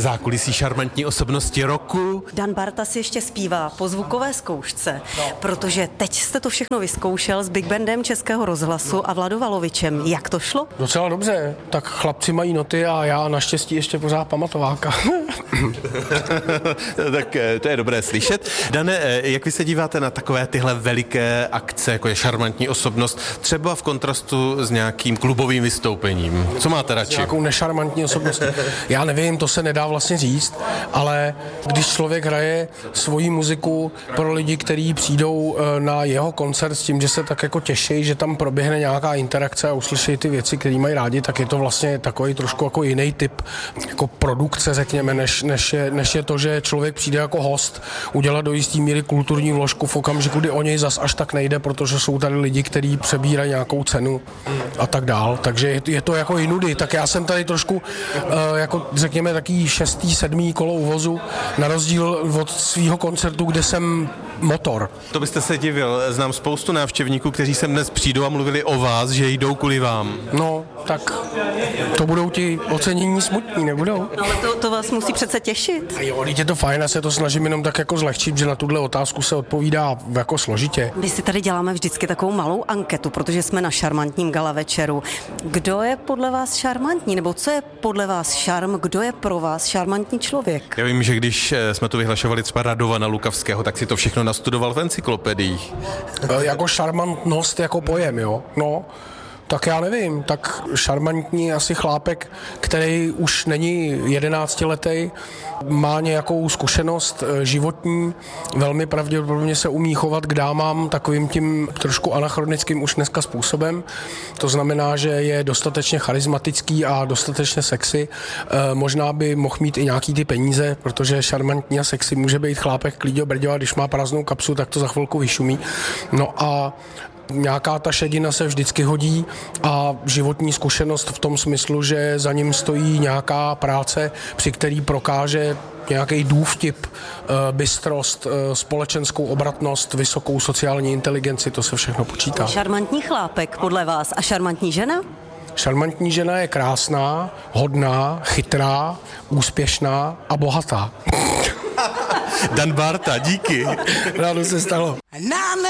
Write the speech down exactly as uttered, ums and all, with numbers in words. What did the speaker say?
Zákulisí šarmantní osobnosti roku. Dan Barta si ještě zpívá po zvukové zkoušce, no. Protože teď jste to všechno vyzkoušel s Big Bandem Českého rozhlasu a Vladou Valovičem. Jak to šlo? Docela dobře. Tak chlapci mají noty a já naštěstí ještě pořád pamatováka. Tak to je dobré slyšet. Dane, jak vy se díváte na takové tyhle veliké akce, jako je šarmantní osobnost, třeba v kontrastu s nějakým klubovým vystoupením? Co máte radši? S nějakou nešarmantní osobností. Já nevím, to se nedá vlastně říct, ale když člověk hraje svoji muziku pro lidi, kteří přijdou na jeho koncert s tím, že se tak jako těší, že tam proběhne nějaká interakce a uslyší ty věci, které mají rádi, tak je to vlastně takový trošku jako jiný typ jako produkce, řekněme, než, než, je, než je to, že člověk přijde jako host, udělat do jistý míry kulturní vložku v okamžiku, kdy o něj zas až tak nejde, protože jsou tady lidi, kteří přebírají nějakou cenu a tak dál. Takže je, je to jako jinudy. Tak já jsem tady trošku uh, jako řekněme taký šestý, sedmý kolo uvozu, na rozdíl od svého koncertu, kde jsem motor. To byste se divil. Znám spoustu návštěvníků, kteří sem dnes přijdou a mluvili o vás, že jdou kvůli vám. No, tak to budou ti ocenění smutní, nebudou? No, ale to, to vás musí přece těšit. A jo, je to fajn, já se to snažím jenom tak jako zlehčit, že na tuhle otázku se odpovídá jako složitě. My si tady děláme vždycky takovou malou anketu, protože jsme na šarmantním gala večeru. Kdo je podle vás šarmantní, nebo co je podle vás šarm, kdo je pro vás šarmantní člověk? Já vím, že když jsme tu vyhlašovali třeba Radovana Lukavského, tak si to všechno nastudoval v encyklopediích. E, jako šarmantnost jako pojem, jo? No. Tak já nevím, tak šarmantní asi chlápek, který už není jedenáctiletý, má nějakou zkušenost životní, velmi pravděpodobně se umí chovat k dámám takovým tím trošku anachronickým už dneska způsobem. To znamená, že je dostatečně charismatický a dostatečně sexy. E, možná by mohl mít i nějaký ty peníze, protože šarmantní a sexy může být chlápek klíďo brďo a když má prázdnou kapsu, tak to za chvilku vyšumí. No a nějaká ta šedina se vždycky hodí a životní zkušenost v tom smyslu, že za ním stojí nějaká práce, při který prokáže nějaký důvtip, bystrost, společenskou obratnost, vysokou sociální inteligenci, to se všechno počítá. Šarmantní chlápek podle vás a šarmantní žena? Šarmantní žena je krásná, hodná, chytrá, úspěšná a bohatá. Dan Barta, díky. Ráno se stalo.